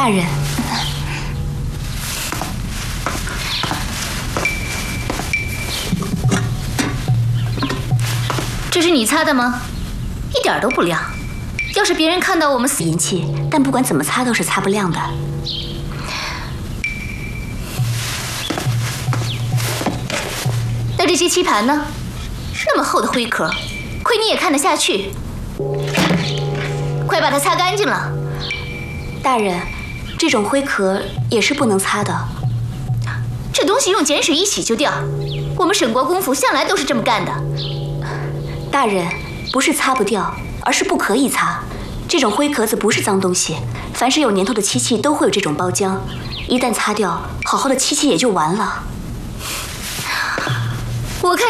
人， 这是你擦的吗？一点都不亮。要是别人看到我们银器，但不管怎么擦都是擦不亮的。 那这些漆盘呢？那么厚的灰壳，亏你也看得下去。快把它擦干净了。 大人，这种灰壳也是不能擦的。 这东西用碱水一洗就掉，我们沈国公府向来都是这么干的。 大人，不是擦不掉，而是不可以擦。这种灰壳子不是脏东西，凡是有年头的漆器都会有这种包浆，一旦擦掉，好好的漆器也就完了。 我看